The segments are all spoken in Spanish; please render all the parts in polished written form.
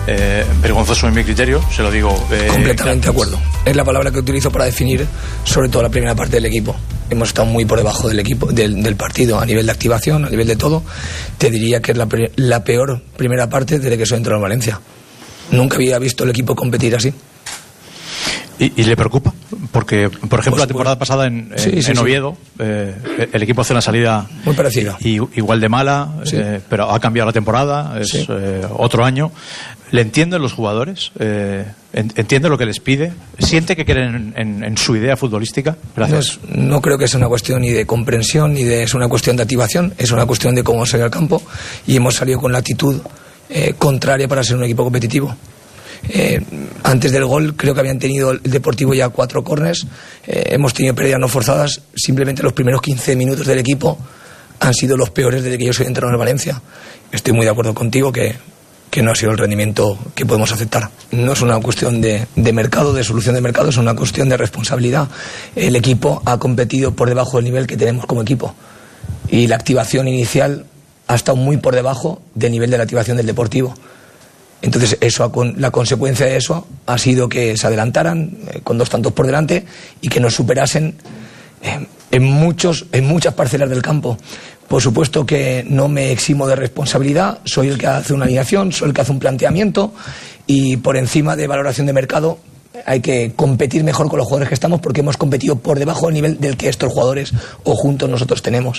vergonzoso en mi criterio, se lo digo. Completamente de acuerdo. Es la palabra que utilizo para definir sobre todo la primera parte del equipo. Hemos estado muy por debajo del equipo, del partido, a nivel de activación, a nivel de todo. Te diría que es la peor primera parte desde que soy entrenador en Valencia. Nunca había visto el equipo competir así. ¿Y le preocupa? Porque, por ejemplo, la temporada pasada en Oviedo, el equipo hace una salida muy parecida, igual de mala, pero ha cambiado la temporada, es otro año. ¿Le entienden los jugadores? ¿Entiende lo que les pide? ¿Siente que quieren en su idea futbolística? Gracias. No creo que sea una cuestión ni de comprensión, es una cuestión de activación, es una cuestión de cómo salir al campo, y hemos salido con la actitud contraria para ser un equipo competitivo. Antes del gol creo que habían tenido el Deportivo ya 4 córners, hemos tenido pérdidas no forzadas. Simplemente los primeros 15 minutos del equipo han sido los peores desde que yo soy entrenador en Valencia. Estoy muy de acuerdo contigo que no ha sido el rendimiento que podemos aceptar. No es una cuestión de mercado, de solución de mercado, es una cuestión de responsabilidad. El equipo ha competido por debajo del nivel que tenemos como equipo, y la activación inicial ha estado muy por debajo del nivel de la activación del Deportivo. Entonces la consecuencia de eso ha sido que se adelantaran con 2 tantos por delante y que nos superasen en muchas parcelas del campo. Por supuesto que no me eximo de responsabilidad, soy el que hace una alineación, soy el que hace un planteamiento, y por encima de valoración de mercado hay que competir mejor con los jugadores que estamos, porque hemos competido por debajo del nivel del que estos jugadores o juntos nosotros tenemos.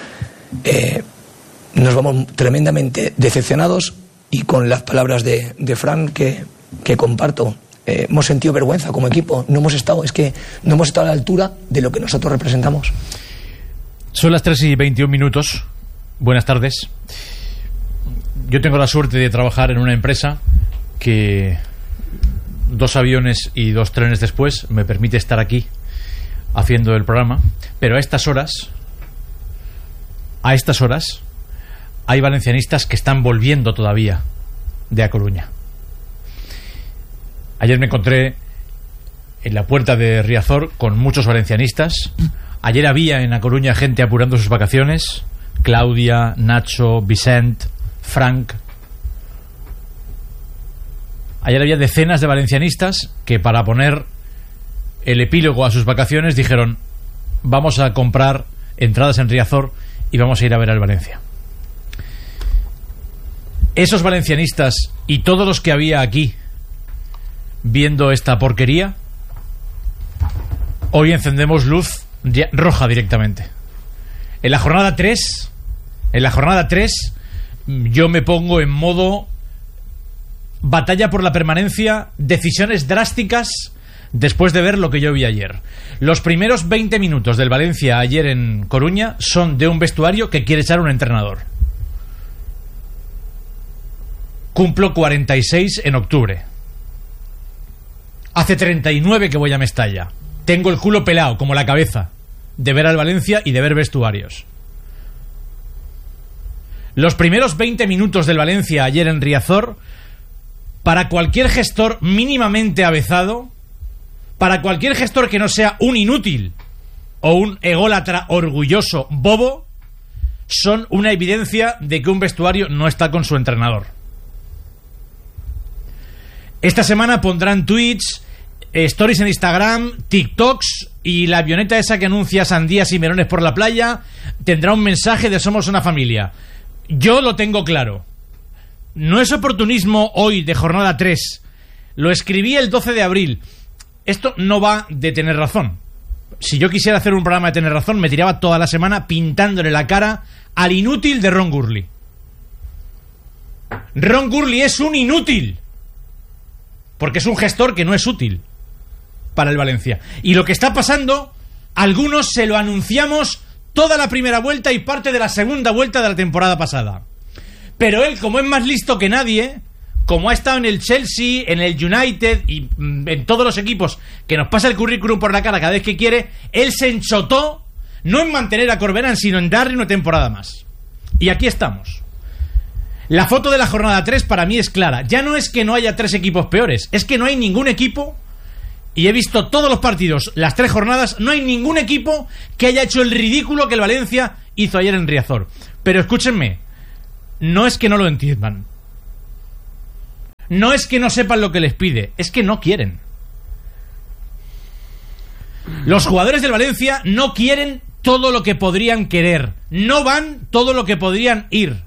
Nos vamos tremendamente decepcionados. Y con las palabras de Fran que comparto, hemos sentido vergüenza como equipo. No hemos estado a la altura de lo que nosotros representamos. Son las 3:21. Buenas tardes. Yo tengo la suerte de trabajar en una empresa que 2 aviones y 2 trenes después me permite estar aquí haciendo el programa. Pero a estas horas hay valencianistas que están volviendo todavía de A Coruña. Ayer me encontré en la puerta de Riazor con muchos valencianistas. Ayer había en A Coruña gente apurando sus vacaciones. Claudia, Nacho, Vicent, Frank. Ayer había decenas de valencianistas que, para poner el epílogo a sus vacaciones, dijeron: vamos a comprar entradas en Riazor y vamos a ir a ver al Valencia. Esos valencianistas y todos los que había aquí viendo esta porquería, hoy encendemos luz roja directamente. En la jornada 3 yo me pongo en modo batalla por la permanencia, decisiones drásticas después de ver lo que yo vi ayer. Los primeros 20 minutos del Valencia ayer en Coruña son de un vestuario que quiere echar un entrenador. Cumplo 46 en octubre. Hace 39 que voy a Mestalla. Tengo el culo pelado, como la cabeza, de ver al Valencia y de ver vestuarios. Los primeros 20 minutos del Valencia ayer en Riazor, para cualquier gestor mínimamente avezado, para cualquier gestor que no sea un inútil o un ególatra orgulloso bobo, son una evidencia de que un vestuario no está con su entrenador. Esta semana pondrán tweets, stories en Instagram, TikToks, y la avioneta esa que anuncia sandías y melones por la playa tendrá un mensaje de somos una familia. Yo lo tengo claro. No es oportunismo hoy de jornada 3. Lo escribí el 12 de abril. Esto no va de tener razón. Si yo quisiera hacer un programa de tener razón, me tiraba toda la semana pintándole la cara al inútil de Ron Gurley. Ron Gurley es un inútil, porque es un gestor que no es útil para el Valencia. Y lo que está pasando, algunos se lo anunciamos toda la primera vuelta y parte de la segunda vuelta de la temporada pasada. Pero él, como es más listo que nadie, como ha estado en el Chelsea, en el United y en todos los equipos que nos pasa el currículum por la cara cada vez que quiere, él se enchotó no en mantener a Corberán, sino en darle una temporada más. Y aquí estamos. La foto de la jornada 3 para mí es clara. Ya no es que no haya 3 equipos peores, es que no hay ningún equipo, y he visto todos los partidos, las 3 jornadas, no hay ningún equipo que haya hecho el ridículo que el Valencia hizo ayer en Riazor. Pero escúchenme, no es que no lo entiendan. No es que no sepan lo que les pide, es que no quieren. Los jugadores del Valencia no quieren todo lo que podrían querer. No van todo lo que podrían ir.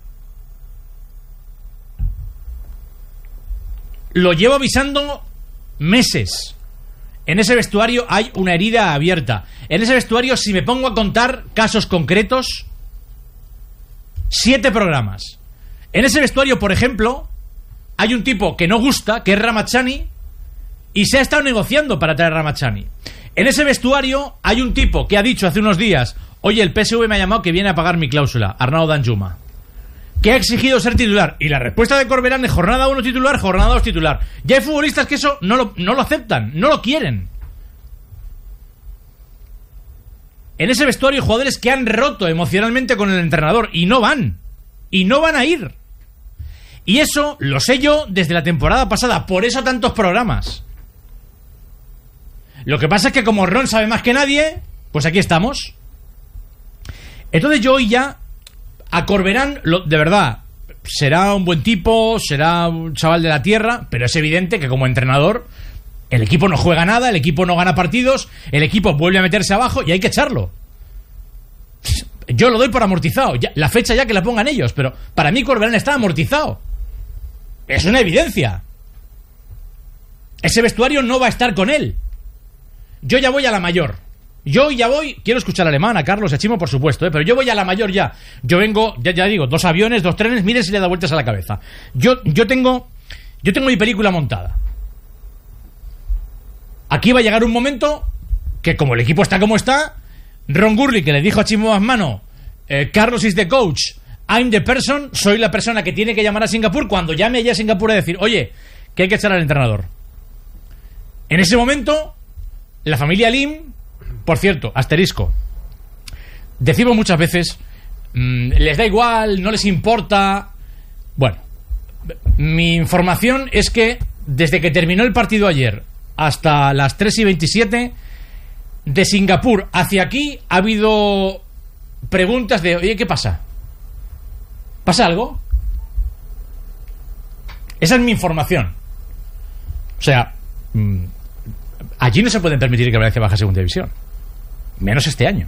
Lo llevo avisando meses. En ese vestuario hay una herida abierta. En ese vestuario, si me pongo a contar casos concretos, 7 programas. En ese vestuario, por ejemplo, hay un tipo que no gusta, que es Ramazani, y se ha estado negociando para traer a Ramazani. En ese vestuario hay un tipo que ha dicho hace unos días: oye, el PSV me ha llamado que viene a pagar mi cláusula, Arnau Danjuma, que ha exigido ser titular. Y la respuesta de Corberán es jornada 1 titular, jornada 2 titular. Ya hay futbolistas que eso no lo aceptan, no lo quieren. En ese vestuario hay jugadores que han roto emocionalmente con el entrenador y no van. Y no van a ir. Y eso lo sé yo desde la temporada pasada. Por eso tantos programas. Lo que pasa es que como Ron sabe más que nadie, pues aquí estamos. Entonces yo hoy ya a Corberán, de verdad, será un buen tipo, será un chaval de la tierra, pero es evidente que como entrenador el equipo no juega nada, el equipo no gana partidos, el equipo vuelve a meterse abajo y hay que echarlo. Yo lo doy por amortizado, ya, la fecha ya que la pongan ellos, pero para mí Corberán está amortizado. Es una evidencia. Ese vestuario no va a estar con él. Yo ya voy a la mayor. Yo ya voy, quiero escuchar alemán, a Carlos, a Chimo, por supuesto, pero yo voy a la mayor ya. Yo vengo, ya digo, 2 aviones, 2 trenes, miren si le da vueltas a la cabeza. Yo tengo mi película montada. Aquí va a llegar un momento que, como el equipo está como está, Ron Gurley, que le dijo a Chimo Basmano, Carlos is the coach, I'm the person, soy la persona que tiene que llamar a Singapur, cuando llame allá a Singapur a decir, oye, que hay que echar al entrenador. En ese momento, la familia Lim, por cierto, asterisco, decimos muchas veces, les da igual, no les importa. Bueno, mi información es que desde que terminó el partido ayer hasta las 3:27, de Singapur hacia aquí ha habido preguntas de, oye, ¿qué pasa? ¿Pasa algo? Esa es mi información. O sea, allí no se pueden permitir que Valencia baje a segunda división, menos este año.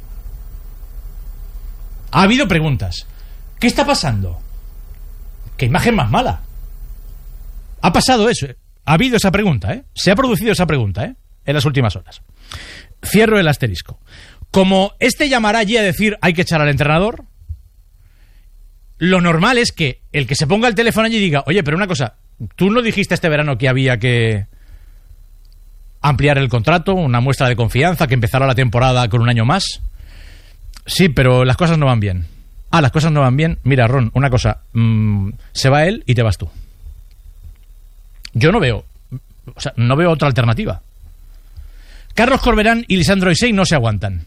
Ha habido preguntas. ¿Qué está pasando? ¿Qué imagen más mala? Ha pasado eso. Ha habido esa pregunta, ¿eh? Se ha producido esa pregunta, ¿eh? En las últimas horas. Cierro el asterisco. Como este llamará allí a decir hay que echar al entrenador, lo normal es que el que se ponga el teléfono allí diga, oye, pero una cosa, ¿tú no dijiste este verano que había que ampliar el contrato, una muestra de confianza, que empezara la temporada con un año más? Sí, pero las cosas no van bien. Las cosas no van bien. Mira, Ron, una cosa, se va él y te vas tú. Yo no veo otra alternativa. Carlos Corberán y Lisandro Isey no se aguantan.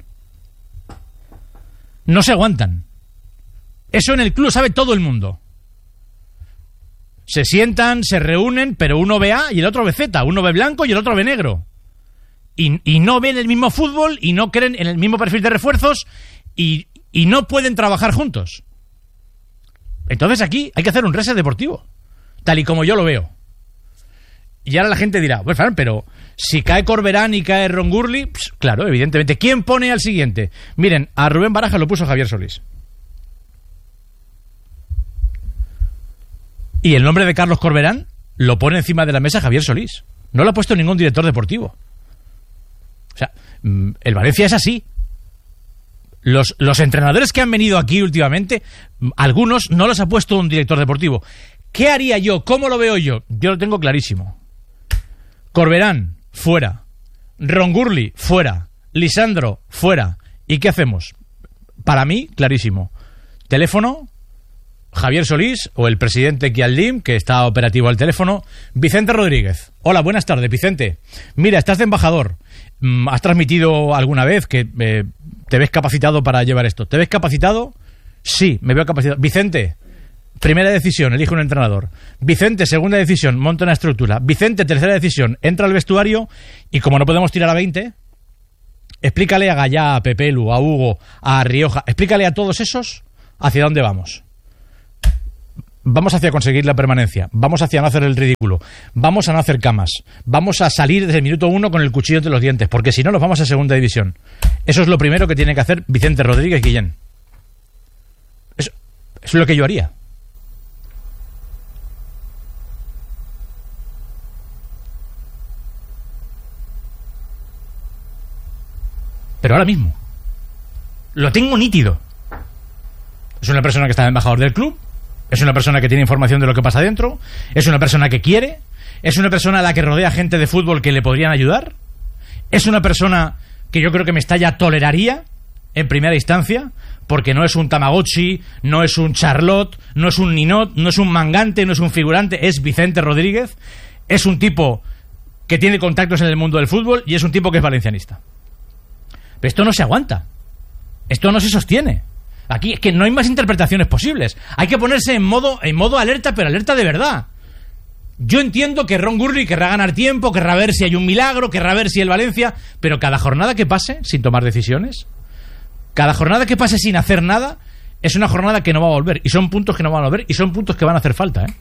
No se aguantan. Eso en el club sabe todo el mundo. Se sientan, se reúnen, pero uno ve A y el otro ve Z. Uno ve blanco y el otro ve negro. Y no ven el mismo fútbol y no creen en el mismo perfil de refuerzos y no pueden trabajar juntos. Entonces aquí hay que hacer un reset deportivo, tal y como yo lo veo. Y ahora la gente dirá, pues Fran, pero si cae Corberán y cae Ron Gurley, pues, claro, evidentemente. ¿Quién pone al siguiente? Miren, a Rubén Baraja lo puso Javier Solís. Y el nombre de Carlos Corberán lo pone encima de la mesa Javier Solís. No lo ha puesto ningún director deportivo. O sea, el Valencia es así. Los entrenadores que han venido aquí últimamente, algunos no los ha puesto un director deportivo. ¿Qué haría yo? ¿Cómo lo veo yo? Yo lo tengo clarísimo. Corberán, fuera. Ron Gurley, fuera. Lisandro, fuera. ¿Y qué hacemos? Para mí, clarísimo. Teléfono, Javier Solís o el presidente Kialdim, que está operativo al teléfono. Vicente Rodríguez. Hola, buenas tardes, Vicente. Mira, estás de embajador. ¿Has transmitido alguna vez que te ves capacitado para llevar esto? ¿Te ves capacitado? Sí, me veo capacitado. Vicente, primera decisión, elige un entrenador. Vicente, segunda decisión, monta una estructura. Vicente, tercera decisión, entra al vestuario y como no podemos tirar a 20, explícale a Gallá, a Pepelu, a Hugo, a Rioja, explícale a todos esos hacia dónde vamos. vamos hacia conseguir la permanencia, vamos hacia no hacer el ridículo, vamos a no hacer camas, vamos a salir desde el minuto 1 con el cuchillo entre los dientes, porque si no nos vamos a segunda división. Eso es lo primero que tiene que hacer Vicente Rodríguez Guillén. Eso es lo que yo haría. Pero ahora mismo lo tengo nítido. Es una persona que está de embajador del club, es una persona que tiene información de lo que pasa dentro, es una persona que quiere, es una persona a la que rodea gente de fútbol que le podrían ayudar, es una persona que yo creo que Mestalla toleraría en primera instancia, porque no es un Tamagotchi, no es un Charlotte, no es un Ninot, no es un Mangante, no es un figurante, es Vicente Rodríguez, es un tipo que tiene contactos en el mundo del fútbol y es un tipo que es valencianista. Pero esto no se aguanta, esto no se sostiene. Aquí es que no hay más interpretaciones posibles. Hay que ponerse en modo alerta, pero alerta de verdad. Yo entiendo que Ron Gurley querrá ganar tiempo, querrá ver si hay un milagro, querrá ver si el Valencia, pero cada jornada que pase sin tomar decisiones, cada jornada que pase sin hacer nada, es una jornada que no va a volver. Y son puntos que no van a volver y son puntos que van a hacer falta, ¿eh?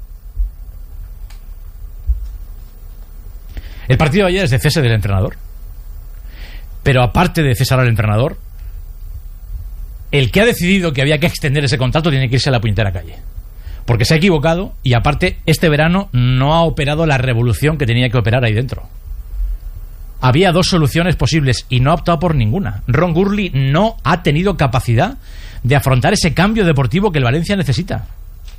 El partido de ayer es de cese del entrenador. Pero aparte de cesar al entrenador, el que ha decidido que había que extender ese contrato tiene que irse a la puñetera calle. Porque se ha equivocado y aparte este verano no ha operado la revolución que tenía que operar ahí dentro. Había 2 soluciones posibles y no ha optado por ninguna. Ron Gurley no ha tenido capacidad de afrontar ese cambio deportivo que el Valencia necesita.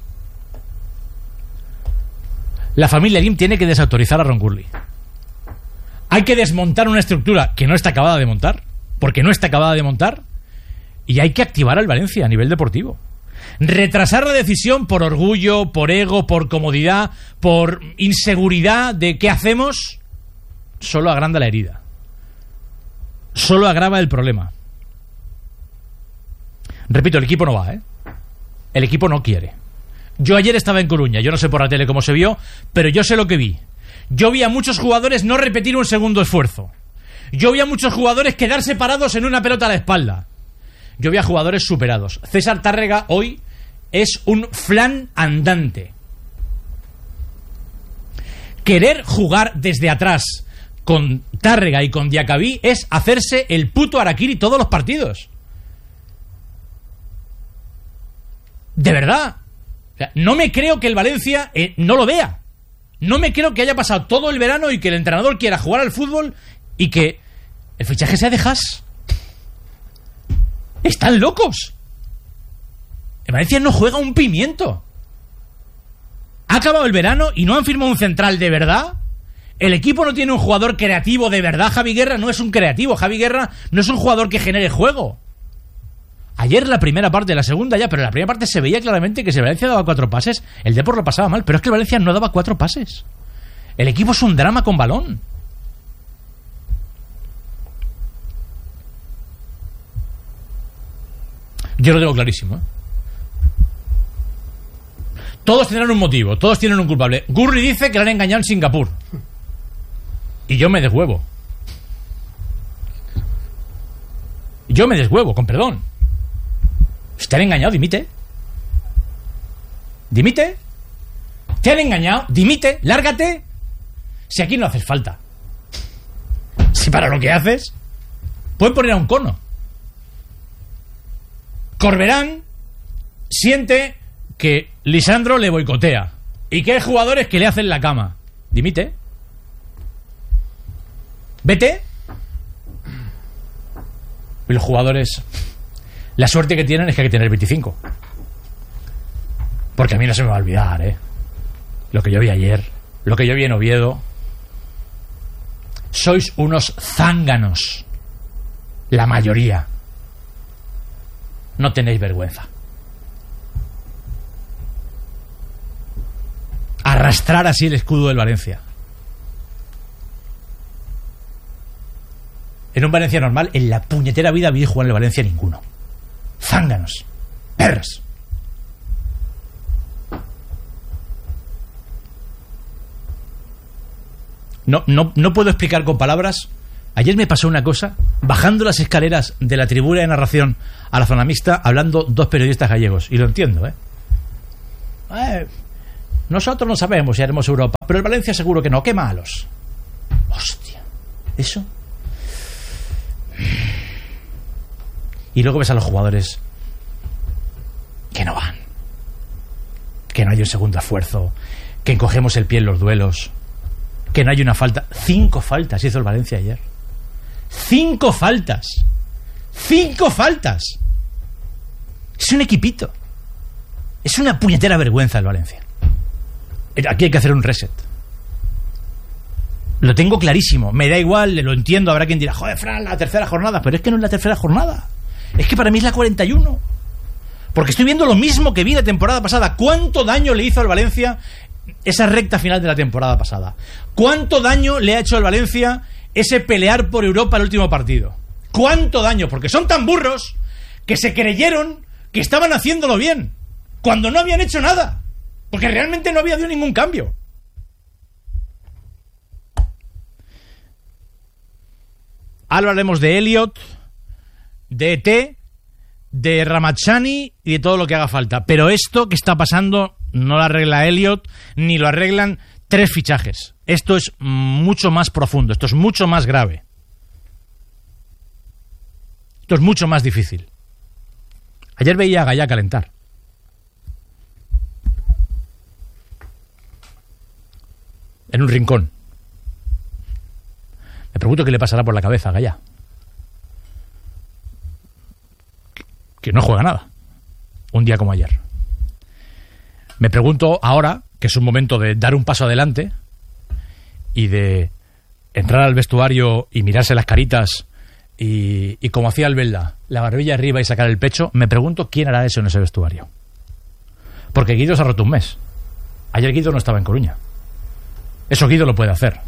La familia Lim tiene que desautorizar a Ron Gurley. Hay que desmontar una estructura que no está acabada de montar, porque no está acabada de montar, y hay que activar al Valencia a nivel deportivo. Retrasar la decisión por orgullo, por ego, por comodidad, por inseguridad de qué hacemos, solo agranda la herida. Solo agrava el problema. Repito, el equipo no va, ¿eh? El equipo no quiere. Yo ayer estaba en Coruña, yo no sé por la tele cómo se vio, pero yo sé lo que vi. Yo vi a muchos jugadores no repetir un segundo esfuerzo. Yo vi a muchos jugadores quedarse parados en una pelota a la espalda. Yo vi a jugadores superados. César Tárrega hoy es un flan andante. Querer jugar desde atrás con Tárrega y con Diacabí es hacerse el puto harakiri todos los partidos. De verdad. O sea, no me creo que el Valencia no lo vea. No me creo que haya pasado todo el verano y que el entrenador quiera jugar al fútbol y que el fichaje sea de Haas. ¡Están locos! El Valencia no juega un pimiento. Ha acabado el verano y no han firmado un central de verdad. El equipo no tiene un jugador creativo de verdad. Javi Guerra no es un creativo. Javi Guerra no es un jugador que genere juego. Ayer la primera parte, la segunda ya, pero en la primera parte se veía claramente que si el Valencia daba 4 pases, el Depor lo pasaba mal. Pero es que el Valencia no daba 4 pases. El equipo es un drama con balón. Yo lo tengo clarísimo, ¿eh? Todos tendrán un motivo, todos tienen un culpable. Gurri dice que le han engañado en Singapur. Y yo me deshuevo. Yo me deshuevo, con perdón. Si te han engañado, dimite. Dimite. Te han engañado, dimite, lárgate. Si aquí no haces falta. Si para lo que haces, pueden poner a un cono. Corberán siente que Lisandro le boicotea y que hay jugadores que le hacen la cama. Dimite. Vete. Y los jugadores, la suerte que tienen es que hay que tener 25. Porque a mí no se me va a olvidar, ¿eh? Lo que yo vi ayer, lo que yo vi en Oviedo. Sois unos zánganos. La mayoría. No tenéis vergüenza. Arrastrar así el escudo del Valencia. En un Valencia normal, en la puñetera vida vi jugar en el Valencia ninguno. Zánganos. Perros. No puedo explicar con palabras. Ayer me pasó una cosa, bajando las escaleras de la tribuna de narración a la zona mixta, hablando 2 periodistas gallegos. Y lo entiendo, ¿eh? Nosotros no sabemos si haremos Europa, pero el Valencia seguro que no. ¡Qué malos! Hostia, ¿eso? Y luego ves a los jugadores que no van, que no hay un segundo esfuerzo, que encogemos el pie en los duelos, que no hay una falta. 5 faltas hizo el Valencia ayer. 5 faltas. 5 faltas. Es un equipito. Es una puñetera vergüenza el Valencia. Aquí hay que hacer un reset. Lo tengo clarísimo. Me da igual, lo entiendo. Habrá quien dirá, joder, Fran, la tercera jornada. Pero es que no es la tercera jornada. Es que para mí es la 41. Porque estoy viendo lo mismo que vi la temporada pasada. ¿Cuánto daño le hizo al Valencia esa recta final de la temporada pasada? ¿Cuánto daño le ha hecho al Valencia ese pelear por Europa el último partido? ¿Cuánto daño? Porque son tan burros que se creyeron que estaban haciéndolo bien, cuando no habían hecho nada. Porque realmente no había habido ningún cambio. Hablaremos de Elliot, de ET, de Ramazani y de todo lo que haga falta. Pero esto que está pasando no lo arregla Elliot, ni lo arreglan 3 fichajes. Esto es mucho más profundo, esto es mucho más grave. Esto es mucho más difícil. Ayer veía a Gallá calentar. En un rincón. Me pregunto qué le pasará por la cabeza a Gallá. Que no juega nada. Un día como ayer. Me pregunto ahora, que es un momento de dar un paso adelante y de entrar al vestuario y mirarse las caritas y como hacía Albelda, la barbilla arriba y sacar el pecho, me pregunto quién hará eso en ese vestuario. Porque Guido se ha roto un mes. Ayer Guido no estaba en Coruña. Eso Guido lo puede hacer.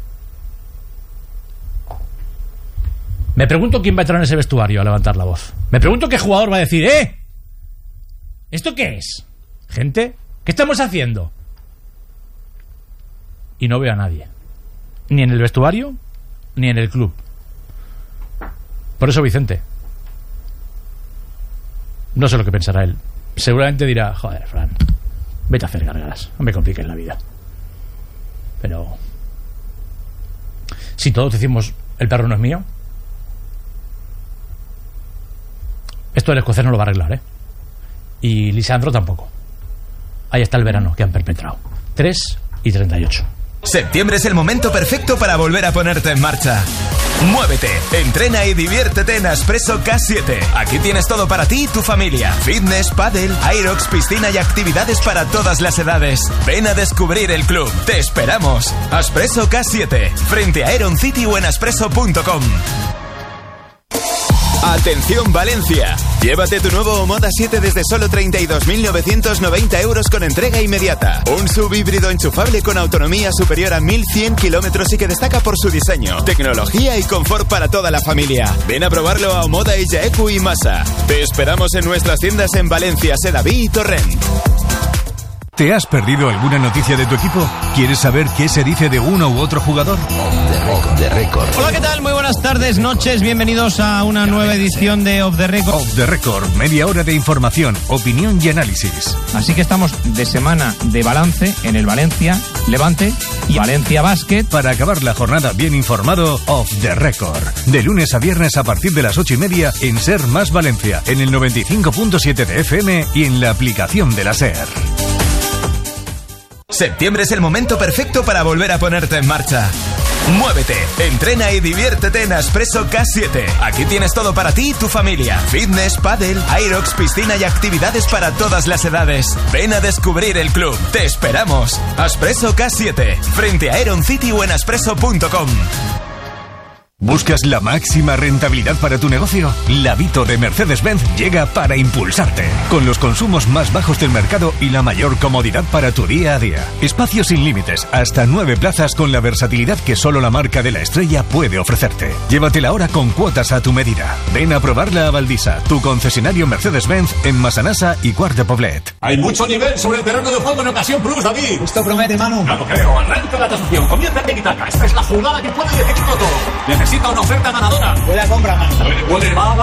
Me pregunto quién va a entrar en ese vestuario a levantar la voz. Me pregunto qué jugador va a decir, ¿esto qué es? Gente, ¿qué estamos haciendo? Y no veo a nadie. Ni en el vestuario, ni en el club. Por eso Vicente. No sé lo que pensará él. Seguramente dirá, joder, Fran, vete a hacer gargaras, no me compliques la vida. Pero si todos decimos el perro no es mío, esto el escocés no lo va a arreglar, y Lisandro tampoco. Ahí está el verano que han perpetrado. 3:38. Septiembre es el momento perfecto para volver a ponerte en marcha. Muévete, entrena y diviértete en Aspresso K7. Aquí tienes todo para ti y tu familia. Fitness, pádel, aerox, piscina y actividades para todas las edades. Ven a descubrir el club. Te esperamos. Aspresso K7, frente a Aeron City o en aspresso.com. Atención Valencia, llévate tu nuevo Moda 7 desde solo 32.990 euros con entrega inmediata. Un subhíbrido enchufable con autonomía superior a 1.100 kilómetros y que destaca por su diseño, tecnología y confort para toda la familia. Ven a probarlo a Moda Ijaeku y Masa. Te esperamos en nuestras tiendas en Valencia, Sedaví y Torrent. ¿Te has perdido alguna noticia de tu equipo? ¿Quieres saber qué se dice de uno u otro jugador? Off the Record. Hola, ¿qué tal? Muy buenas tardes, noches. Bienvenidos a una nueva edición de Off the Record. Off the Record, media hora de información, opinión y análisis. Así que estamos de semana de balance en el Valencia, Levante y Valencia Basket. Para acabar la jornada bien informado, Off the Record. De lunes a viernes a partir de las 8:30 en Ser Más Valencia, en el 95.7 de FM y en la aplicación de la SER. Septiembre es el momento perfecto para volver a ponerte en marcha. Muévete, entrena y diviértete en Aspresso K7. Aquí tienes todo para ti y tu familia. Fitness, pádel, aerox, piscina y actividades para todas las edades. Ven a descubrir el club. Te esperamos. Aspresso K7, frente a Aeron City o en aspresso.com. ¿Buscas la máxima rentabilidad para tu negocio? La Vito de Mercedes-Benz llega para impulsarte. Con los consumos más bajos del mercado y la mayor comodidad para tu día a día. Espacios sin límites, hasta 9 plazas con la versatilidad que solo la marca de la estrella puede ofrecerte. Llévatela ahora con cuotas a tu medida. Ven a probarla a Valdisa, tu concesionario Mercedes-Benz en Massanassa y Quart de Poblet. Hay mucho nivel sobre el terreno de juego en Ocasión Plus, David. Esto promete, Manu. No lo creo. Arranca la tasación. Comienza el tiki-taka. Esta es la jugada que puede decidir todo. necesita una oferta ganadora. Puede comprar más. Puede. Va.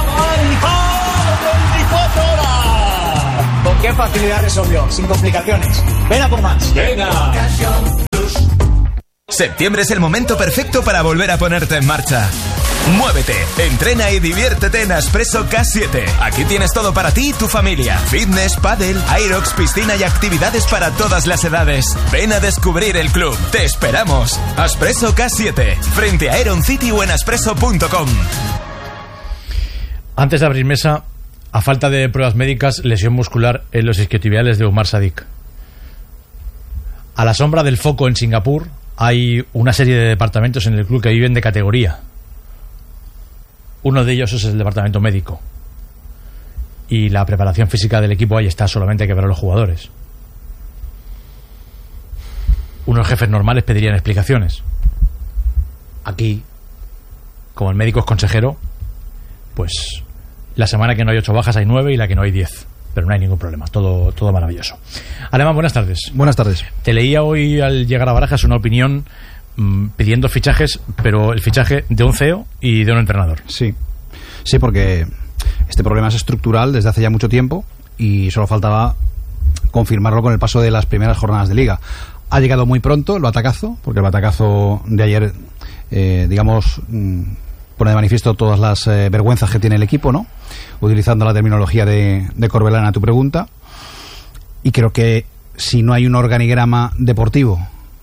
24 horas. ¿Con qué facilidad resolvió? Sin complicaciones. Ven a por más. Venga. Septiembre es el momento perfecto para volver a ponerte en marcha. Muévete, entrena y diviértete en Aspresso K7. Aquí tienes todo para ti y tu familia. Fitness, pádel, aerox, piscina y actividades para todas las edades. Ven a descubrir el club. Te esperamos. Aspresso K7, frente a Aeron City o en aspresso.com. Antes de abrir mesa, a falta de pruebas médicas, lesión muscular en los isquiotibiales de Umar Sadik. A la sombra del foco en Singapur, hay una serie de departamentos en el club que viven de categoría. Uno de ellos es el departamento médico. Y la preparación física del equipo ahí está, solamente hay que ver a los jugadores. Unos jefes normales pedirían explicaciones. Aquí, como el médico es consejero, pues la semana que no hay 8 bajas hay 9 y la que no hay 10. Pero no hay ningún problema, todo maravilloso. Alemán, buenas tardes. Buenas tardes. Te leía hoy al llegar a Barajas una opinión pidiendo fichajes, pero el fichaje de un CEO y de un entrenador. Sí, porque este problema es estructural desde hace ya mucho tiempo y solo faltaba confirmarlo con el paso de las primeras jornadas de Liga. Ha llegado muy pronto el batacazo, porque el batacazo de ayer, pone de manifiesto todas las vergüenzas que tiene el equipo, ¿no? Utilizando la terminología de Corbelán a tu pregunta. Y creo que si no hay un organigrama deportivo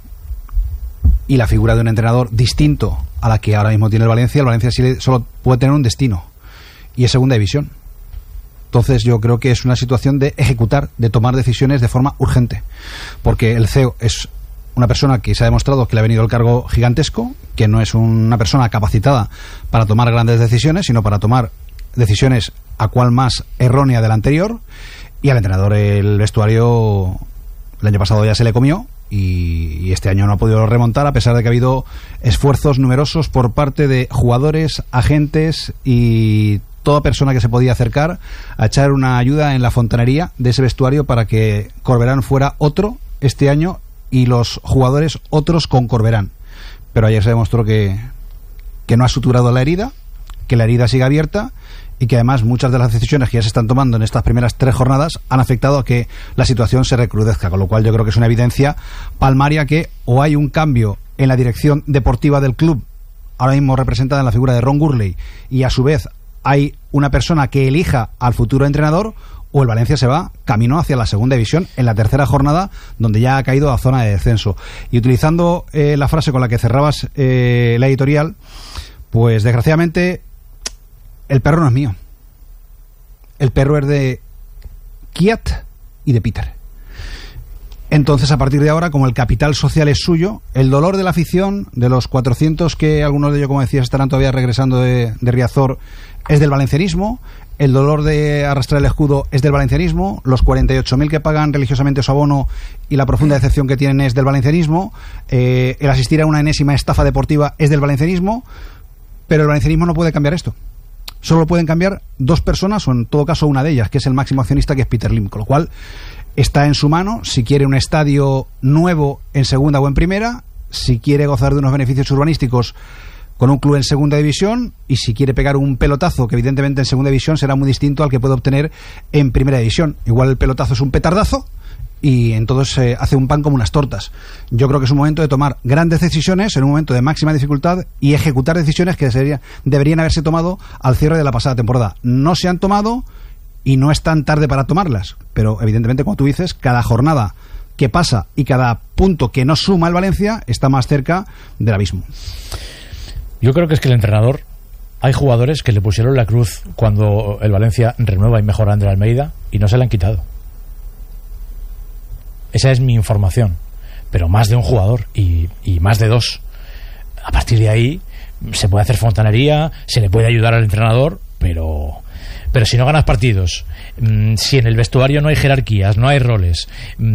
y la figura de un entrenador distinto a la que ahora mismo tiene el Valencia solo puede tener un destino, y es segunda división. Entonces yo creo que es una situación de ejecutar, de tomar decisiones de forma urgente, porque el CEO es una persona que se ha demostrado que le ha venido el cargo gigantesco, que no es una persona capacitada para tomar grandes decisiones, sino para tomar decisiones a cual más errónea de la anterior, y al entrenador el vestuario el año pasado ya se le comió y este año no ha podido remontar, a pesar de que ha habido esfuerzos numerosos por parte de jugadores, agentes y toda persona que se podía acercar a echar una ayuda en la fontanería de ese vestuario para que Corberán fuera otro este año y los jugadores otros con Corberán. Pero ayer se demostró que no ha suturado la herida, que la herida sigue abierta y que además muchas de las decisiones que ya se están tomando en estas primeras 3 jornadas han afectado a que la situación se recrudezca, con lo cual yo creo que es una evidencia palmaria que o hay un cambio en la dirección deportiva del club, ahora mismo representada en la figura de Ron Gurley, y a su vez hay una persona que elija al futuro entrenador, o el Valencia se va camino hacia la segunda división en la 3ª jornada, donde ya ha caído a zona de descenso. Y utilizando la frase con la que cerrabas la editorial, pues desgraciadamente el perro no es mío. El perro es de Kiat y de Peter. Entonces, a partir de ahora, como el capital social es suyo, el dolor de la afición, de los 400 que algunos de ellos, como decías, estarán todavía regresando de Riazor, es del valencianismo. El dolor de arrastrar el escudo es del valencianismo. Los 48.000 que pagan religiosamente su abono y la profunda decepción que tienen es del valencianismo. El asistir a una enésima estafa deportiva es del valencianismo. Pero el valencianismo no puede cambiar esto. Solo lo pueden cambiar 2 personas, o en todo caso una de ellas, que es el máximo accionista, que es Peter Lim, con lo cual está en su mano si quiere un estadio nuevo en segunda o en primera, si quiere gozar de unos beneficios urbanísticos con un club en segunda división, y si quiere pegar un pelotazo que evidentemente en segunda división será muy distinto al que puede obtener en primera división. Igual el pelotazo es un petardazo y entonces hace un pan como unas tortas. Yo creo que es un momento de tomar grandes decisiones en un momento de máxima dificultad y ejecutar decisiones que deberían haberse tomado al cierre de la pasada temporada. No se han tomado y no es tan tarde para tomarlas, pero evidentemente, como tú dices, cada jornada que pasa y cada punto que no suma el Valencia está más cerca del abismo. Yo creo que es que el entrenador, hay jugadores que le pusieron la cruz cuando el Valencia renueva y mejora a Ander Almeida y no se la han quitado. Esa es mi información. Pero más de un jugador y más de 2. A partir de ahí se puede hacer fontanería, se le puede ayudar al entrenador, pero si no ganas partidos, si en el vestuario no hay jerarquías, no hay roles,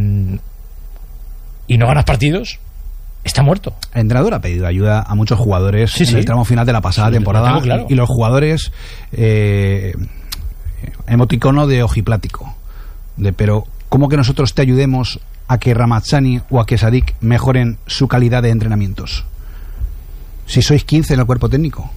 y no ganas partidos, está muerto. El entrenador ha pedido ayuda a muchos jugadores en el tramo final de la pasada temporada, claro. Y los jugadores emoticono de ojiplático, pero ¿cómo que nosotros te ayudemos a que Ramazani o a que Sadik mejoren su calidad de entrenamientos? si sois 15 en el cuerpo técnico?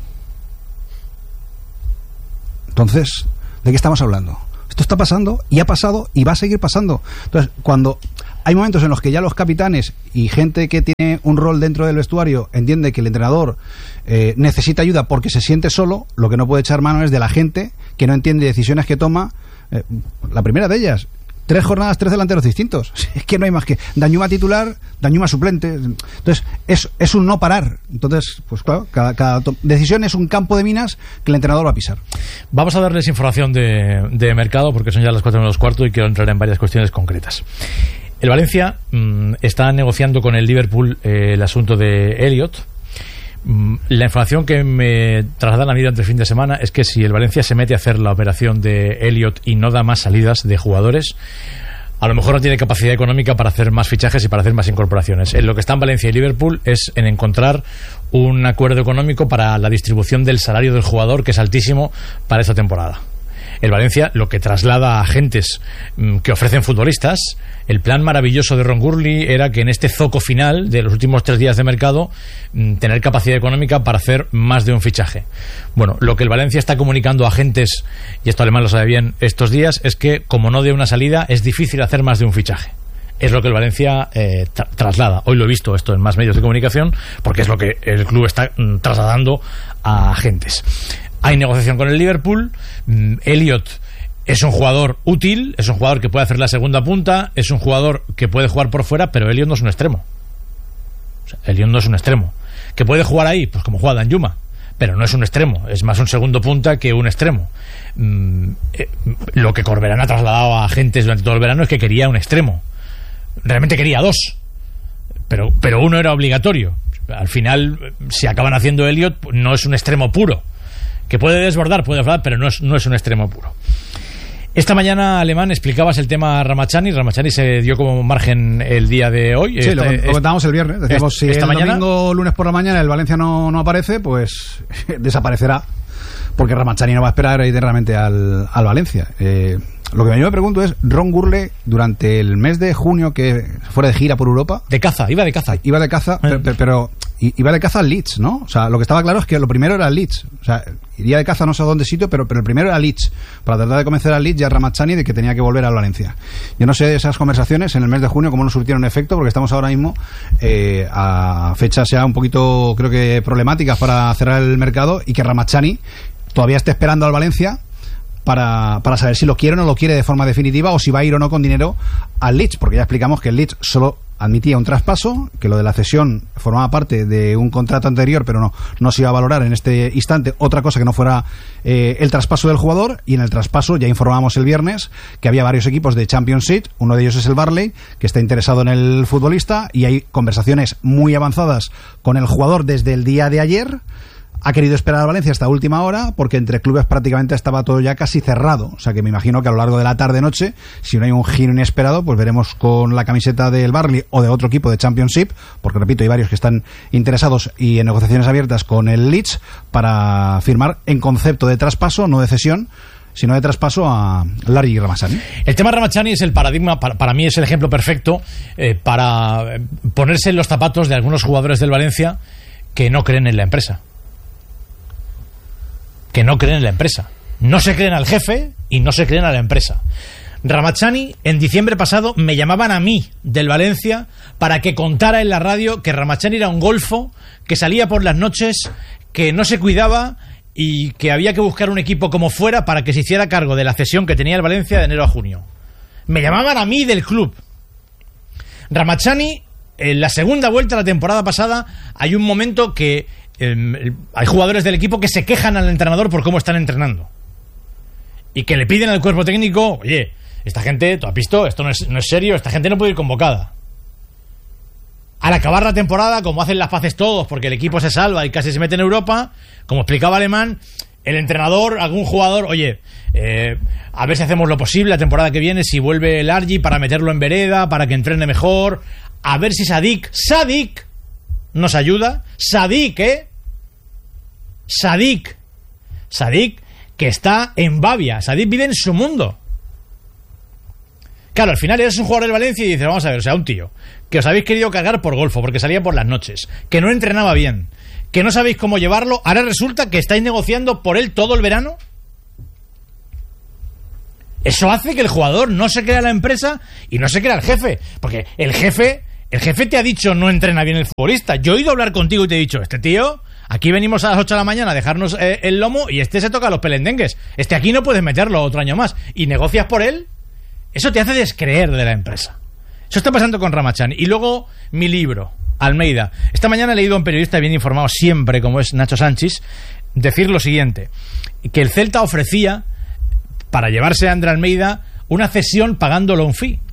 Entonces, ¿de qué estamos hablando? Esto está pasando y ha pasado y va a seguir pasando. Entonces, cuando hay momentos en los que ya los capitanes y gente que tiene un rol dentro del vestuario entiende que el entrenador necesita ayuda porque se siente solo, lo que no puede echar mano es de la gente que no entiende decisiones que toma. La primera de ellas, 3 jornadas, 3 delanteros distintos. Es que no hay más que Danjuma titular, Danjuma suplente. Entonces, es un no parar. Entonces, pues claro, cada decisión es un campo de minas que el entrenador va a pisar. Vamos a darles información de mercado, porque son ya las 4:45 y quiero entrar en varias cuestiones concretas. El Valencia está negociando con el Liverpool el asunto de Elliot. La información que me trasladan a mí durante el fin de semana es que si el Valencia se mete a hacer la operación de Elliot y no da más salidas de jugadores, a lo mejor no tiene capacidad económica para hacer más fichajes y para hacer más incorporaciones. En lo que están Valencia y Liverpool es en encontrar un acuerdo económico para la distribución del salario del jugador, que es altísimo para esta temporada. El Valencia lo que traslada a agentes que ofrecen futbolistas, el plan maravilloso de Ron Gurley era que en este zoco final de los últimos 3 días de mercado tener capacidad económica para hacer más de un fichaje. Bueno, lo que el Valencia está comunicando a agentes, y esto Alemán lo sabe bien estos días, es que como no dé una salida es difícil hacer más de un fichaje. Es lo que el Valencia traslada. Hoy lo he visto esto en más medios de comunicación, porque es lo que el club está trasladando a agentes. Hay negociación con el Liverpool. Elliot es un jugador útil, es un jugador que puede hacer la segunda punta, es un jugador que puede jugar por fuera, pero Elliot no es un extremo. O sea, Elliot no es un extremo. ¿Que puede jugar ahí? Pues como juega Danjuma, pero no es un extremo, es más un segundo punta que un extremo. Lo que Corberán ha trasladado a agentes durante todo el verano es que quería un extremo. Realmente quería 2, pero uno era obligatorio. Al final, si acaban haciendo Elliot, no es un extremo puro. Que puede desbordar, pero no es un extremo puro. Esta mañana, Alemán, explicabas el tema Ramachani. Ramachani se dio como margen el día de hoy. Sí, lo contábamos el viernes. Decíamos, si esta mañana, domingo, lunes por la mañana, el Valencia no aparece, pues desaparecerá. Porque Ramachani no va a esperar realmente al Valencia. Lo que yo me pregunto es, Ron Gurley, durante el mes de junio, que fuera de gira por Europa... iba de caza. Pero iba de caza al Leeds, ¿no? O sea, lo que estaba claro es que lo primero era el Leeds. O sea, iría de caza no sé a dónde sitio, pero el primero era Leeds. Para tratar de convencer al Leeds y a Ramachani de que tenía que volver al Valencia. Yo no sé esas conversaciones en el mes de junio cómo no surtieron efecto, porque estamos ahora mismo a fechas ya un poquito, creo que problemáticas para cerrar el mercado, y que Ramachani todavía esté esperando al Valencia para saber si lo quiere o no lo quiere de forma definitiva, o si va a ir o no con dinero al Leeds, porque ya explicamos que el Leeds solo admitía un traspaso, que lo de la cesión formaba parte de un contrato anterior, pero no se iba a valorar en este instante otra cosa que no fuera el traspaso del jugador. Y en el traspaso ya informábamos el viernes que había varios equipos de Championship, uno de ellos es el Burnley, que está interesado en el futbolista, y hay conversaciones muy avanzadas con el jugador desde el día de ayer. Ha querido esperar a Valencia hasta última hora, porque entre clubes prácticamente estaba todo ya casi cerrado. O sea que me imagino que a lo largo de la tarde-noche, si no hay un giro inesperado, pues veremos con la camiseta del Burnley o de otro equipo de Championship, porque repito, hay varios que están interesados y en negociaciones abiertas con el Leeds para firmar en concepto de traspaso, no de cesión, sino de traspaso a Larry Ramachani. El tema Ramachani es el paradigma, para mí es el ejemplo perfecto para ponerse en los zapatos de algunos jugadores del Valencia que no creen en la empresa. No se creen al jefe y no se creen a la empresa. Ramachani, en diciembre pasado, me llamaban a mí del Valencia para que contara en la radio que Ramachani era un golfo, que salía por las noches, que no se cuidaba y que había que buscar un equipo como fuera para que se hiciera cargo de la cesión que tenía el Valencia de enero a junio. Me llamaban a mí del club. Ramachani, en la segunda vuelta de la temporada pasada, hay un momento que hay jugadores del equipo que se quejan al entrenador por cómo están entrenando y que le piden al cuerpo técnico: oye, esta gente, ¿tú has visto? Esto no es serio, esta gente no puede ir convocada. Al acabar la temporada, como hacen las paces todos porque el equipo se salva y casi se mete en Europa, como explicaba Alemán, el entrenador, algún jugador: oye, a ver si hacemos lo posible la temporada que viene, si vuelve el Argi, para meterlo en vereda, para que entrene mejor, a ver si Sadik nos ayuda. Sadik, que está en Bavia. Sadik vive en su mundo. Claro, al final eres un jugador del Valencia y dices: vamos a ver, o sea, un tío que os habéis querido cargar por golfo, porque salía por las noches, que no entrenaba bien, que no sabéis cómo llevarlo, ahora resulta que estáis negociando por él todo el verano. Eso hace que el jugador no se crea la empresa y no se crea el jefe, porque el jefe te ha dicho no entrena bien el futbolista. Yo he ido a hablar contigo y te he dicho, este tío, aquí venimos a las 8 de la mañana a dejarnos el lomo y este se toca los pelendengues. Este aquí no puedes meterlo otro año más. Y negocias por él, eso te hace descreer de la empresa. Eso está pasando con Ramachani. Y luego mi libro, Almeida. Esta mañana he leído a un periodista bien informado siempre, como es Nacho Sánchez, decir lo siguiente, que el Celta ofrecía para llevarse a André Almeida una cesión pagándolo un fee.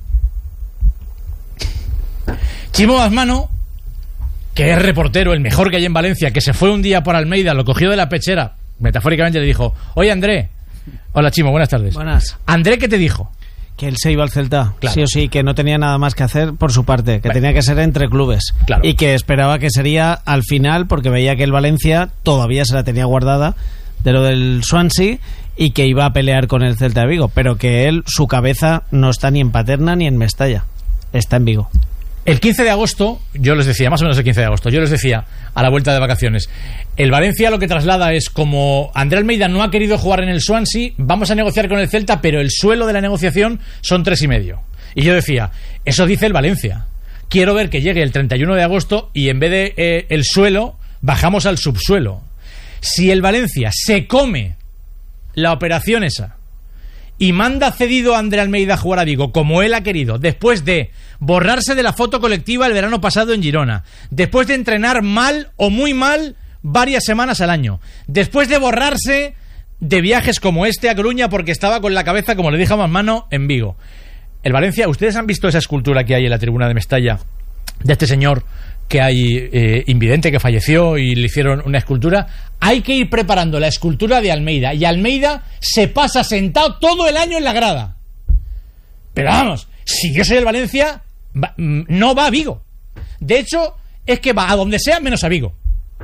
Chimo Basmano, que es reportero, el mejor que hay en Valencia, que se fue un día por Almeida, lo cogió de la pechera, metafóricamente le dijo, oye André, hola Chimo, buenas tardes. Buenas. André, ¿qué te dijo? Que él se iba al Celta, claro. Sí o sí, que no tenía nada más que hacer por su parte, que tenía que ser entre clubes, claro. Y que esperaba que sería al final, porque veía que el Valencia todavía se la tenía guardada de lo del Swansea y que iba a pelear con el Celta de Vigo, pero que él, su cabeza no está ni en Paterna ni en Mestalla, está en Vigo. El 15 de agosto, yo les decía, más o menos el 15 de agosto, yo les decía a la vuelta de vacaciones, el Valencia lo que traslada es como André Almeida no ha querido jugar en el Swansea, vamos a negociar con el Celta, pero el suelo de la negociación son 3,5. Y yo decía, eso dice el Valencia. Quiero ver que llegue el 31 de agosto y en vez de el suelo, bajamos al subsuelo. Si el Valencia se come la operación esa y manda cedido a André Almeida a jugar a Vigo como él ha querido, después de borrarse de la foto colectiva el verano pasado en Girona, después de entrenar mal o muy mal varias semanas al año, después de borrarse de viajes como este a Coruña porque estaba con la cabeza, como le dije a Basmano, en Vigo. El Valencia, ¿ustedes han visto esa escultura que hay en la tribuna de Mestalla de este señor que hay invidente que falleció y le hicieron una escultura? Hay que ir preparando la escultura de Almeida y Almeida se pasa sentado todo el año en la grada. Pero vamos, si yo soy el Valencia, no va a Vigo. De hecho, es que va a donde sea menos a Vigo.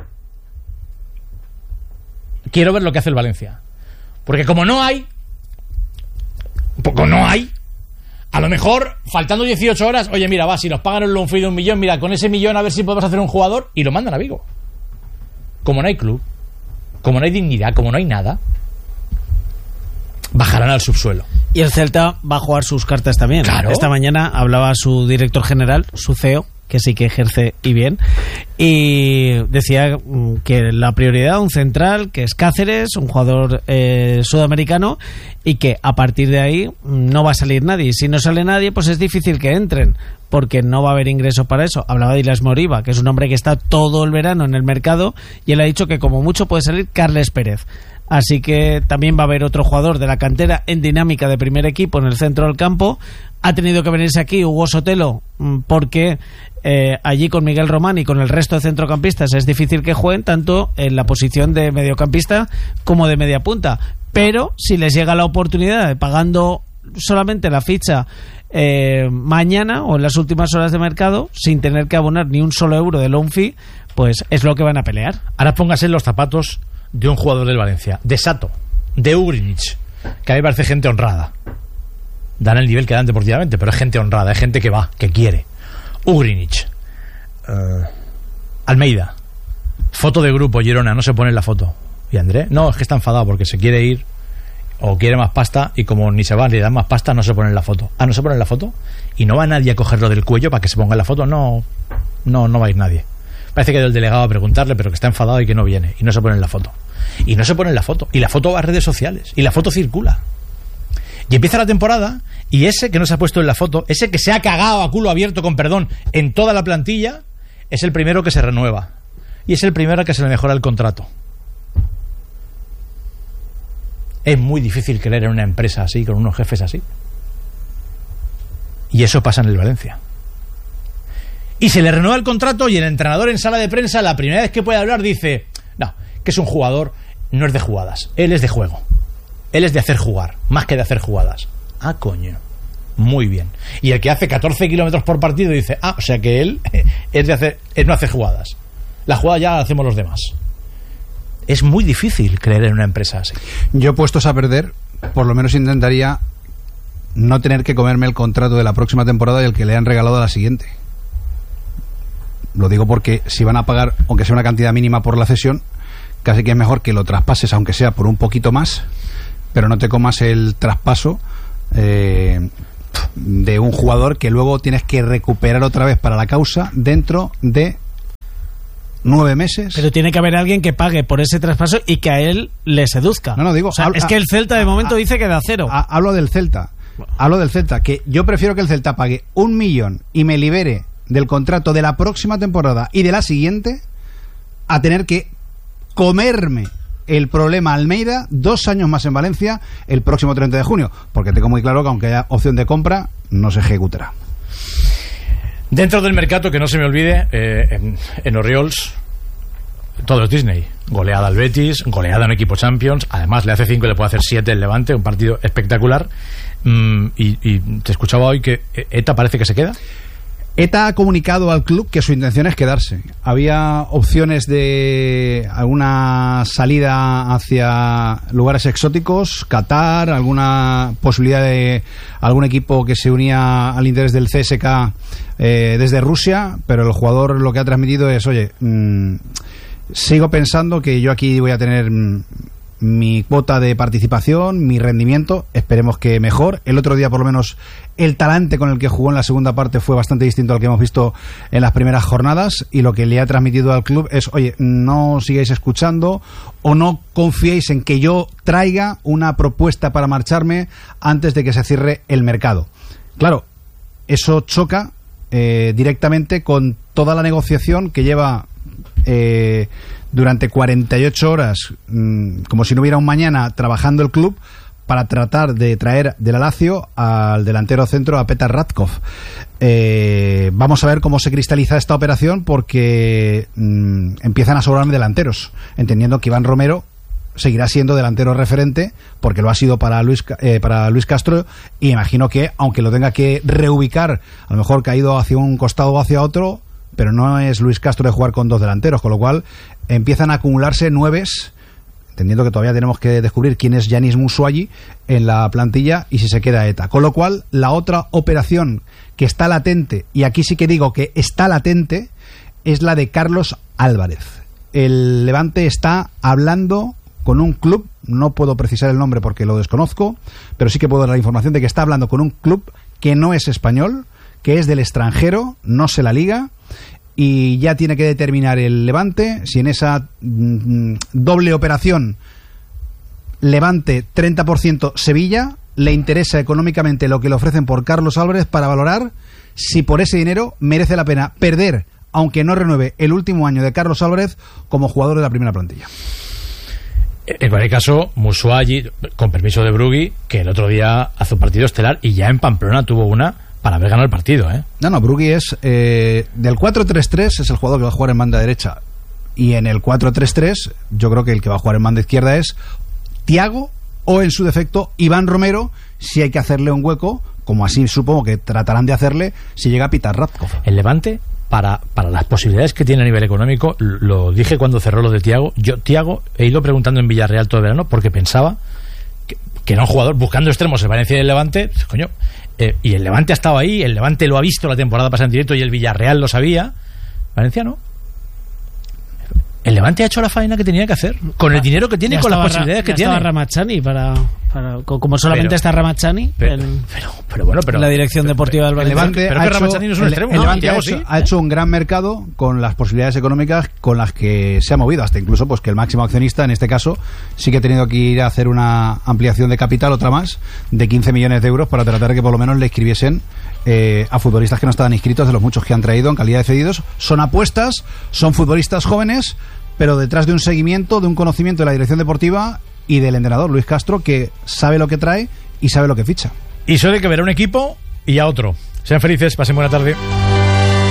Quiero ver lo que hace el Valencia, porque como no hay, a lo mejor, faltando 18 horas, oye, mira, va, si nos pagan un fee de 1 millón, mira, con ese millón a ver si podemos hacer un jugador, y lo mandan a Vigo. Como no hay club, como no hay dignidad, como no hay nada, bajarán al subsuelo. Y el Celta va a jugar sus cartas también. Claro. Esta mañana hablaba su director general, su CEO, que sí que ejerce y bien, y decía que la prioridad, un central, que es Cáceres, un jugador sudamericano, y que a partir de ahí no va a salir nadie. Y si no sale nadie, pues es difícil que entren, porque no va a haber ingreso para eso. Hablaba de Ilas Moriba, que es un hombre que está todo el verano en el mercado, y él ha dicho que como mucho puede salir Carles Pérez. Así que también va a haber otro jugador de la cantera en dinámica de primer equipo en el centro del campo. Ha tenido que venirse aquí Hugo Sotelo porque allí con Miguel Román y con el resto de centrocampistas es difícil que jueguen tanto en la posición de mediocampista como de media punta. Pero si les llega la oportunidad de pagando solamente la ficha mañana o en las últimas horas de mercado sin tener que abonar ni un solo euro de loan fee, pues es lo que van a pelear. Ahora póngase en los zapatos de un jugador del Valencia, de Sato, de Ugrinic, que a mí me parece gente honrada. Dan el nivel que dan deportivamente, pero es gente honrada, es gente que va, que quiere. Ugrinic, Almeida, foto de grupo, Girona, no se pone en la foto. ¿Y André? No, es que está enfadado porque se quiere ir o quiere más pasta y como ni se va, le dan más pasta, no se pone en la foto. Ah, ¿no se pone en la foto? ¿Y no va nadie a cogerlo del cuello para que se ponga en la foto? No va a ir nadie. Parece que ha ido el delegado a preguntarle, pero que está enfadado y que no viene. Y no se pone en la foto. Y no se pone en la foto. Y la foto va a redes sociales. Y la foto circula. Y empieza la temporada y ese que no se ha puesto en la foto, ese que se ha cagado a culo abierto, con perdón, en toda la plantilla, es el primero que se renueva. Y es el primero que se le mejora el contrato. Es muy difícil creer en una empresa así, con unos jefes así. Y eso pasa en el Valencia. Y se le renueva el contrato y el entrenador en sala de prensa, la primera vez que puede hablar, dice, no, que es un jugador, no es de jugadas, él es de juego, él es de hacer jugar, más que de hacer jugadas. Ah, coño, muy bien. Y el que hace 14 kilómetros por partido dice, o sea que él es de hacer, él no hace jugadas, la jugada ya la hacemos los demás. Es muy difícil creer en una empresa así. Yo, puestos a perder, por lo menos intentaría no tener que comerme el contrato de la próxima temporada y el que le han regalado a la siguiente. Lo digo porque si van a pagar, aunque sea una cantidad mínima por la cesión, casi que es mejor que lo traspases, aunque sea por un poquito más, pero no te comas el traspaso de un jugador que luego tienes que recuperar otra vez para la causa dentro de 9 meses. Pero tiene que haber alguien que pague por ese traspaso y que a él le seduzca. No, digo... O sea, es que el Celta de momento dice que da cero. Hablo del Celta. Hablo del Celta, que yo prefiero que el Celta pague 1 millón y me libere del contrato de la próxima temporada y de la siguiente a tener que comerme el problema Almeida 2 años más en Valencia el próximo 30 de junio, porque tengo muy claro que aunque haya opción de compra, no se ejecutará. Dentro del mercado, que no se me olvide, en Oriols todo es Disney. Goleada al Betis, goleada en equipo Champions, además le hace 5 y le puede hacer 7 el Levante, un partido espectacular. Y te escuchaba hoy que ETA parece que se queda. ETA ha comunicado al club que su intención es quedarse. Había opciones de alguna salida hacia lugares exóticos, Qatar, alguna posibilidad de algún equipo que se unía al interés del CSK desde Rusia, pero el jugador lo que ha transmitido es, oye, sigo pensando que yo aquí voy a tener mi cuota de participación, mi rendimiento, esperemos que mejor. El otro día por lo menos el talante con el que jugó en la segunda parte fue bastante distinto al que hemos visto en las primeras jornadas, y lo que le ha transmitido al club es, oye, no sigáis escuchando o no confiéis en que yo traiga una propuesta para marcharme antes de que se cierre el mercado. Claro, eso choca directamente con toda la negociación que lleva durante 48 horas, como si no hubiera un mañana, trabajando el club para tratar de traer de la Lazio al delantero centro, a Petar Radkov. Vamos a ver cómo se cristaliza esta operación, porque empiezan a sobrar delanteros, entendiendo que Iván Romero seguirá siendo delantero referente, porque lo ha sido para Luis Castro, y imagino que, aunque lo tenga que reubicar, a lo mejor caído hacia un costado o hacia otro, pero no es Luis Castro de jugar con 2 delanteros, con lo cual empiezan a acumularse 9s, entendiendo que todavía tenemos que descubrir quién es Yanis Musuagi en la plantilla y si se queda ETA. Con lo cual, la otra operación que está latente, y aquí sí que digo que está latente, es la de Carlos Álvarez. El Levante está hablando con un club, no puedo precisar el nombre porque lo desconozco, pero sí que puedo dar la información de que está hablando con un club que no es español, que es del extranjero, no sé la liga, y ya tiene que determinar el Levante si en esa doble operación Levante 30% Sevilla le interesa económicamente lo que le ofrecen por Carlos Álvarez, para valorar si por ese dinero merece la pena perder, aunque no renueve, el último año de Carlos Álvarez como jugador de la primera plantilla. En cualquier caso, Musuagi, con permiso de Brugui, que el otro día hace un partido estelar y ya en Pamplona tuvo una para haber ganado el partido, ¿eh? No, Brugui es del 4-3-3, es el jugador que va a jugar en banda derecha, y en el 4-3-3 yo creo que el que va a jugar en banda izquierda es Thiago, o en su defecto Iván Romero, si hay que hacerle un hueco, como así supongo que tratarán de hacerle si llega Petar Radkov. El Levante, para las posibilidades que tiene a nivel económico, lo dije cuando cerró lo de Thiago, Thiago he ido preguntando en Villarreal todo el verano porque pensaba que era un jugador buscando extremos en Valencia y el Levante, coño, y el Levante ha estado ahí, el Levante lo ha visto la temporada pasada en directo y el Villarreal lo sabía. Valencia no. El Levante ha hecho la faena que tenía que hacer con el dinero que tiene y con las posibilidades que tiene. Estaba Ramachani como solamente está Ramachani pero bueno, la dirección deportiva del Valencia. Pero que Ramachani no es un extremo. El Levante ha hecho un gran mercado con las posibilidades económicas con las que se ha movido, hasta incluso pues que el máximo accionista en este caso sí que ha tenido que ir a hacer una ampliación de capital, otra más, de 15 millones de euros, para tratar de que por lo menos le inscribiesen a futbolistas que no estaban inscritos, de los muchos que han traído en calidad de cedidos. Son apuestas, son futbolistas jóvenes, pero detrás de un seguimiento, de un conocimiento de la dirección deportiva y del entrenador Luis Castro, que sabe lo que trae y sabe lo que ficha. Y suele que ver a un equipo y a otro. Sean felices, pasen buena tarde.